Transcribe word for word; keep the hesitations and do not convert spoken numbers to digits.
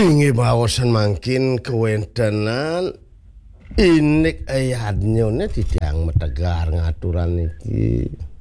Inggih baosan mangkin kewentenan inik ayadnya ne tidang metegar ngaturan iki.